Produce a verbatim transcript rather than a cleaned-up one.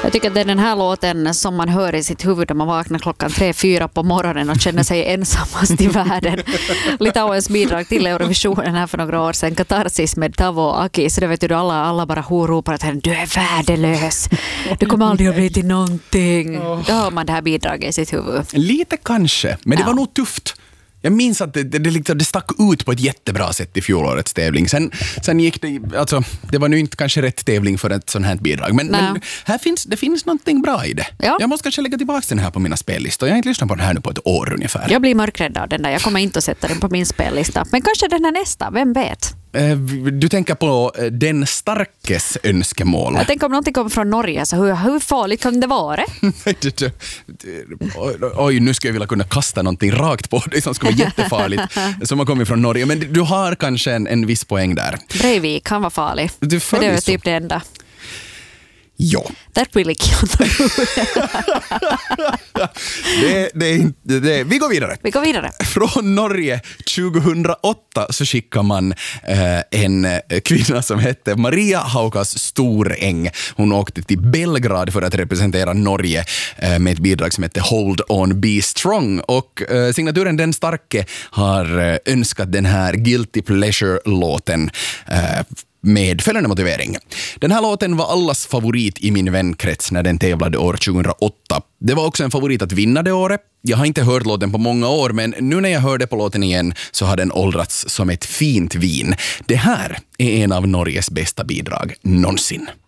Jag tycker att det är den här låten som man hör i sitt huvud när man vaknar klockan tre, fyra på morgonen och känner sig ensammast i världen. Litauens bidrag till Eurovisionen här för några år sedan, Katarsis med Tavo och Aki. Så det vet du, alla, alla bara horopar att du är värdelös. Du kommer aldrig att bli till någonting. Då har man det här bidraget i sitt huvud. Lite kanske, men det Ja. var nog tufft. Jag minns att det, det, det, det stack ut på ett jättebra sätt i fjolårets tävling. Sen, sen gick det, alltså, det var nu inte kanske rätt tävling för ett sånt här bidrag. Men, men här finns, det finns någonting bra i det. Ja. Jag måste kanske lägga tillbaka den här på mina spellistor. Jag har inte lyssnat på den här nu på ett år ungefär. Jag blir mörkrädd av den där. Jag kommer inte att sätta den på min spellista. Men kanske den här nästa, vem vet? Du tänker på den starkes önskemål. Jag tänker om någonting kommer från Norge, så hur, hur farligt kan det vara? Oj, nu skulle jag vilja kunna kasta någonting rakt på dig som skulle vara jättefarligt som har kommit från Norge. Men du har kanske en, en viss poäng där. Breivik, han var farlig. Du För det är typ det enda. Ja. That really killed the det, det är inte, det, vi går vidare. Vi går vidare. Från Norge tjugohundraåtta så skickar man eh, en kvinna som hette Maria Haukas Storäng. Hon åkte till Belgrad för att representera Norge eh, med ett bidrag som hette Hold On Be Strong. Och eh, signaturen Den Starke har eh, önskat den här Guilty Pleasure-låten eh, med följande motivering. Den här låten var allas favorit i min vänkrets när den tävlade år tjugohundraåtta. Det var också en favorit att vinna det året. Jag har inte hört låten på många år, men nu när jag hörde på låten igen så har den åldrats som ett fint vin. Det här är en av Norges bästa bidrag någonsin.